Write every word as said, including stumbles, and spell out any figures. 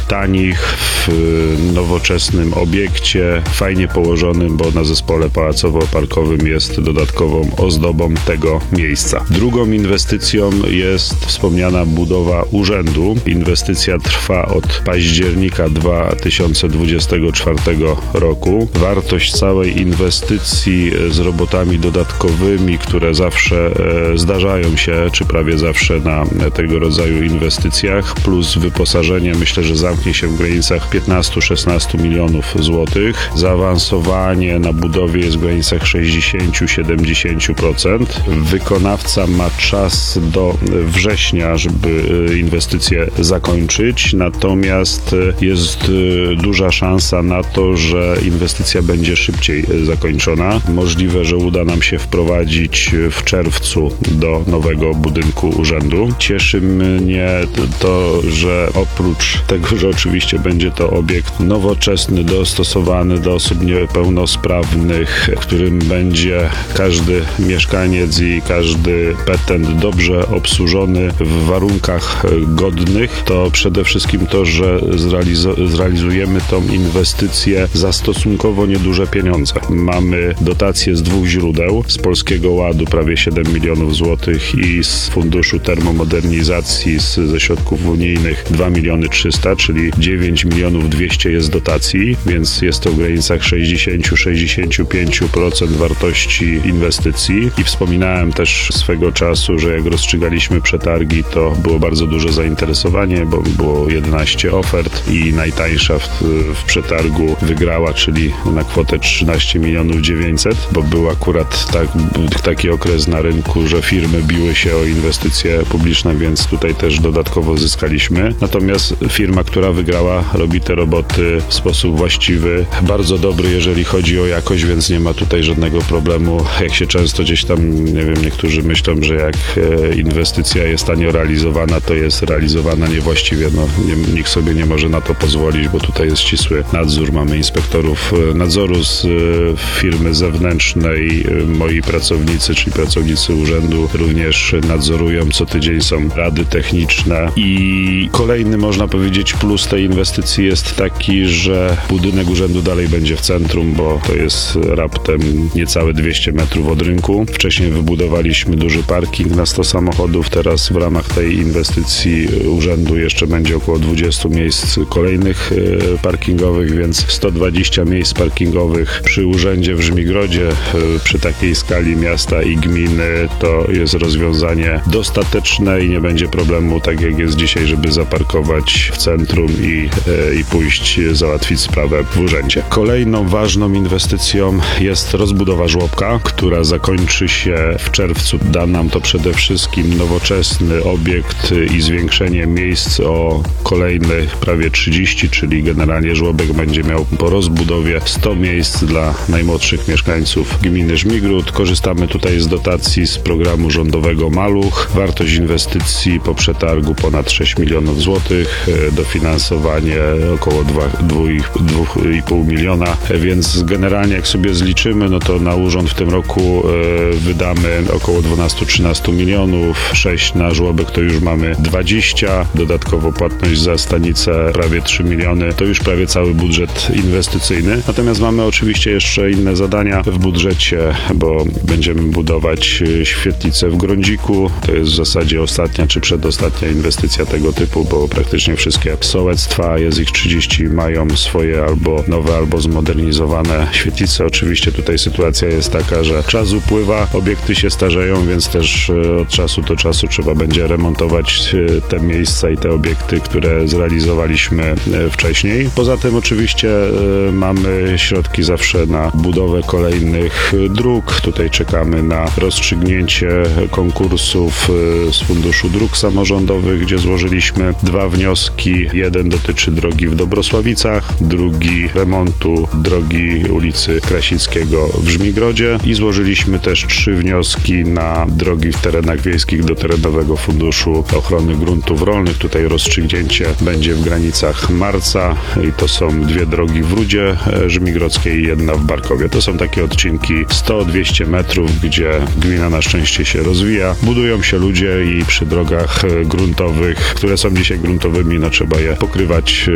tanich, w nowoczesnym obiekcie, fajnie położonym, bo na zespole pałacowo-parkowym jest dodatkową ozdobą tego miejsca. Drugą inwestycją jest wspomniana budowa urzędu. Inwestycja trwa od października dwa tysiące dwudziestego czwartego roku. Wartość całej inwestycji z robotami dodatkowymi, które zawsze e, zdarzają się, czy prawie zawsze na tego rodzaju inwestycjach, plus wyposażenie, myślę, że zamknie się w granicach piętnaście do szesnastu milionów złotych. Zaawansowanie na budowie jest w granicach sześćdziesiąt do siedemdziesięciu procent. Wykonawca ma czas do września, żeby inwestycję zakończyć, natomiast jest duża szansa na to, że inwestycja będzie szybciej zakończona. Możliwe, że uda nam się wprowadzić w czerwcu do nowego budynku urzędu. Cieszy mnie to, że oprócz tego, że oczywiście będzie to obiekt nowoczesny, dostosowany do osób niepełnosprawnych, w którym będzie każdy mieszkaniec i każdy petent dobrze obsłużony w warunkach godnych, to przede wszystkim to, że zrealizo- zrealizujemy tą inwestycję za stosunkowo nieduże pieniądze. Mamy dotacje z dwóch źródeł, z Polskiego Ładu prawie siedem milionów złotych i z Funduszu Termomodernizacji z, ze środków unijnych dwa miliony trzysta, czyli dziewięć milionów dwieście jest dotacji, więc jest to w granicach sześćdziesiąt do sześćdziesięciu pięciu procent wartości inwestycji. I wspominałem też swego czasu, że jak rozstrzygaliśmy przetargi, to było bardzo duże zainteresowanie, bo było jedenaście ofert i najtańsza w, w przetargu wygrała, czyli na kwotę trzynaście milionów dziewięćset, bo był akurat tak, taki okres na rynku, że firmy biły się o inwestycje publiczne, więc tutaj też dodatkowo zyskaliśmy. Natomiast firma, która wygrała, robi te roboty w sposób właściwy, bardzo dobry, jeżeli chodzi o jakość, więc nie ma tutaj żadnego problemu. Jak się często gdzieś tam, nie wiem, niektórzy myślą, że jak inwestycja jest tanio realizowana, to jest realizowana niewłaściwie. No, nie, nikt sobie nie może na to pozwolić, bo tutaj jest ścisły nadzór. Mamy inspektorów nadzoru z firmy zewnętrznej. Moi pracownicy, czyli pracownicy urzędu również nadzorują. Co tydzień są rady techniczne. I kolejny, można powiedzieć, plus tej inwestycji jest taki, że budynek urzędu dalej będzie w centrum, bo to jest raptem niecałe dwieście metrów od rynku. Wcześniej wybudowaliśmy duży parking na sto samochodów. Teraz w ramach tej inwestycji urzędu jeszcze będzie około dwudziestu miejsc kolejnych parkingowych, więc sto dwadzieścia miejsc parkingowych przy urzędzie w Żmigrodzie, przy takiej skali miasta i gminy, to jest rozwiązanie dostateczne i nie będzie problemu, tak jak jest dzisiaj, żeby zaparkować w centrum i, i pójść załatwić sprawę w urzędzie. Kolejną ważną inwestycją jest rozbudowa żłobka, która zakończy się w czerwcu. Da nam to przede wszystkim nowoczesny obiekt i zwiększenie miejsc o kolejnych prawie trzydzieści, czyli generalnie żłobek będzie miał po rozbudowie sto miejsc dla najmłodszych mieszkańców gminy Żmigród. Korzystamy tutaj z dotacji z programu rządowego Maluch. Wartość inwestycji po przetargu ponad sześć milionów złotych, dofinansowanie około dwa i pół miliona, więc generalnie jak sobie zliczymy, no to na urząd w tym roku e, wydamy około dwanaście do trzynastu milionów, sześć na żłobek to już mamy dwadzieścia, dodatkowo płatność za stanicę prawie trzy miliony, to już prawie cały budżet inwestycyjny. Natomiast mamy oczywiście jeszcze inne zadania w budżecie, bo będziemy budować świetlicę w Grądziku, to jest w zasadzie ostatnia czy przedostatnia inwestycja tego typu, bo praktycznie wszystkie sołectwa, jest ich trzydzieści, mają swoje albo nowe, albo zmodernizowane świetlice. Oczywiście tutaj sytuacja jest taka, że czas upływa, obiekty się starzeją, więc też od czasu do czasu trzeba będzie remontować te miejsca i te obiekty, które zrealizowaliśmy wcześniej. Poza tym oczywiście mamy środki zawsze na budowę kolejnych dróg. Tutaj czekamy na rozstrzygnięcie konkursów z Funduszu Dróg Samorządowych, gdzie złożyliśmy dwa wnioski. Jeden dotyczy drogi w Dobrosławicach, drugi remontu drogi ulicy Krasickiego w Żmigrodzie i złożyliśmy też trzy wnioski na drogi w terenach wiejskich do Terenowego Funduszu Ochrony Gruntów Rolnych. Tutaj rozstrzygnięcie będzie w granicach marca i to są dwie drogi w Rudzie Żmigrodzkiej i jedna w Barkowie. To są takie odcinki sto do dwustu metrów, gdzie gmina na szczęście się rozwija. Budują się ludzie i przy drogach gruntowych, które są dzisiaj gruntowymi, no trzeba je pokrywać